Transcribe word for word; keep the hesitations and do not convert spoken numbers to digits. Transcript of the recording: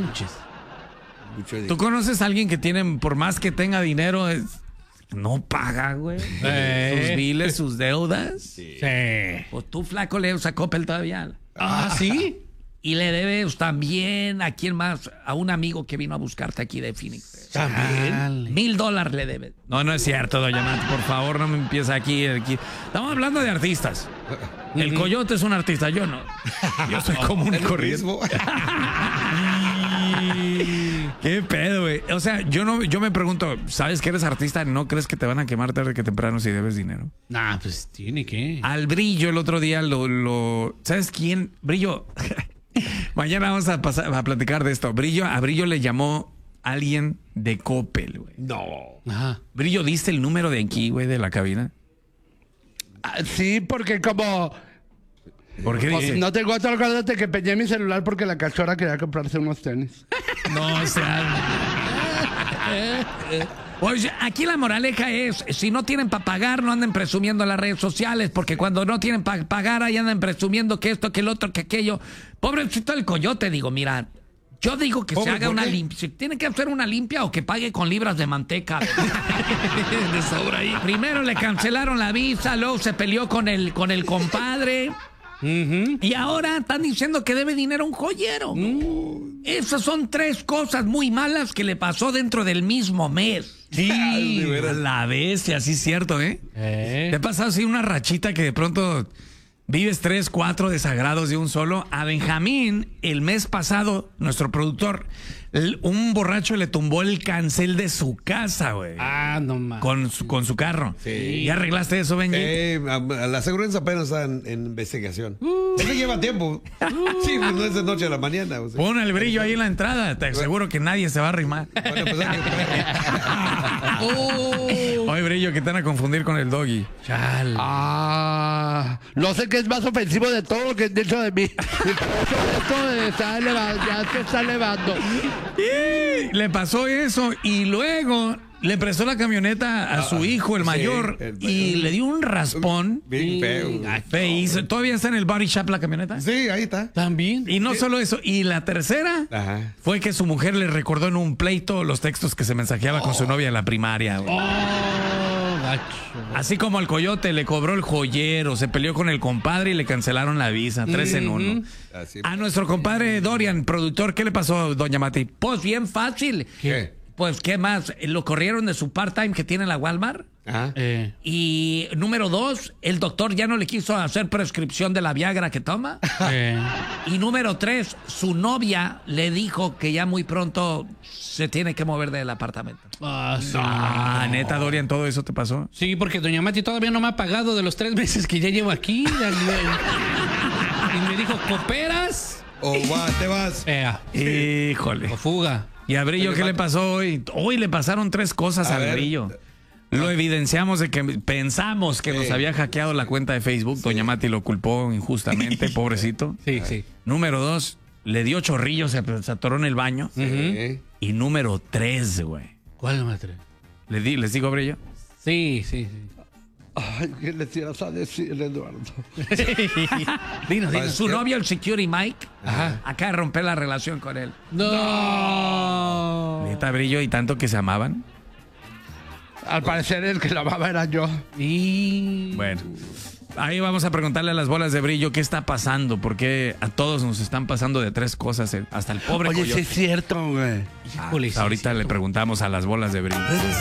manches. ¿Tú conoces a alguien que tiene, por más que tenga dinero, es, no paga, güey? Eh. Sus biles, sus deudas. Sí. Pues tú, flaco, le a Coppel todavía. Ah, ¿sí? Y le debes también a quién más, a un amigo que vino a buscarte aquí de Phoenix. También. Mil dólares le debes. No, no es cierto, doña Mati, por favor, no me empiece aquí, aquí. Estamos hablando de artistas. El Coyote es un artista, yo no. Yo soy común y corriente. ¿Qué pedo, güey? O sea, yo no, yo me pregunto, ¿sabes que eres artista? ¿No crees que te van a quemar tarde que temprano si debes dinero? Nah, pues tiene que. Al Brillo el otro día lo, lo ¿sabes quién? Brillo. Mañana vamos a pasar a platicar de esto. Brillo, a Brillo le llamó alguien de Coppel, güey. No. Ajá. Brillo, ¿diste el número de aquí, güey, de la cabina? Ah, sí, porque como... ¿Por qué dice? No tengo otro, acuérdate que peñé mi celular porque la cachorra quería comprarse unos tenis. No, o sea... Pues aquí la moraleja es, si no tienen para pagar, no anden presumiendo en las redes sociales, porque cuando no tienen para pagar, ahí andan presumiendo que esto, que el otro, que aquello. Pobrecito el Coyote, digo, mira, yo digo que Pobre, se haga ¿por una qué? limpia, si tiene que hacer una limpia o que pague con libras de manteca. De sobra ahí. Primero le cancelaron la visa, luego se peleó con el, con el compadre. Uh-huh. Y ahora están diciendo que debe dinero a un joyero. Mm. Esas son tres cosas muy malas que le pasó dentro del mismo mes. Sí. Ay, a la bestia, sí es cierto, ¿eh? Eh. ¿Te ha pasado así una rachita que de pronto vives tres, cuatro desagrados de un solo? A Benjamín, el mes pasado, nuestro productor, el- un borracho le tumbó el cancel de su casa, güey. Ah, no más. Con su, con su carro. Sí. ¿Ya arreglaste eso, Benji? Eh, a- a la aseguranza apenas está en, en investigación. Eso lleva tiempo. Sí, pues no es de noche a la mañana. O sea. Pon el brillo ahí en la entrada. Te aseguro que nadie se va a arrimar. Bueno, pues hay que- Oh. Oye, brillo, que te van a confundir con el doggy. Chale. Ah, no sé qué es más ofensivo de todo lo que han dicho de mí. Esto está elevado, ya se está elevando. Y le pasó eso y luego le prestó la camioneta a su hijo, el sí, mayor, el- y le dio un raspón. Bien feo. Feízo. ¿Todavía está en el body shop la camioneta? Sí, ahí está. También. Y no solo eso, y la tercera Ajá. fue que su mujer le recordó en un pleito los textos que se mensajeaba con su novia en la primaria, güey. Oh, gacho. Así como al Coyote le cobró el joyero, se peleó con el compadre y le cancelaron la visa, tres en uno. Así. A nuestro compadre Dorian, productor, ¿qué le pasó, doña Mati? Pues bien fácil. ¿Qué? Pues, ¿qué más? Lo corrieron de su part-time que tiene en la Walmart. Ajá. Eh. Y número dos, el doctor ya no le quiso hacer prescripción de la Viagra que toma. Eh. Y número tres, su novia le dijo que ya muy pronto se tiene que mover del apartamento. Ah, sí. Ah, neta, Dorian, ¿todo eso te pasó? Sí, porque doña Mati todavía no me ha pagado de los tres meses que ya llevo aquí. Y me dijo, ¿cooperas? O va, te vas. Eh, Híjole. o fuga. ¿Y a Brillo qué le pasó hoy? Hoy le pasaron tres cosas A al ver. Brillo. Lo evidenciamos de que pensamos que nos Sí. había hackeado la cuenta de Facebook. Doña Mati lo culpó injustamente, pobrecito. Sí, sí. Número dos, le dio chorrillos, se, se atoró en el baño. Sí. Y número tres, güey. ¿Cuál maestra? ¿Le di, ¿Les digo, Brillo? Sí, sí, sí. Ay, ¿qué les ibas a decir, Eduardo? Dinos, dinos. Su ¿qué? novio, el security Mike, Ajá. acá romper la relación con él. No. Neta, Brillo, y tanto que se amaban. Al parecer el que la amaba era yo. Y... Bueno, ahí vamos a preguntarle a las bolas de Brillo qué está pasando, porque a todos nos están pasando de tres cosas, eh, hasta el pobre Oye, sí Coyote. es cierto, güey. Híjole, sí, Ahorita sí. le preguntamos a las bolas de Brillo.